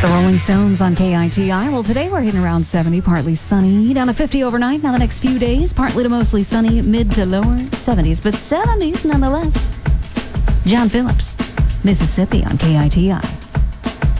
The Rolling Stones on KITI. Well, today we're hitting around 70, partly sunny, down to 50 overnight. Now the next few days, partly to mostly sunny, mid to lower 70s, but 70s nonetheless. John Phillips, Mississippi on KITI.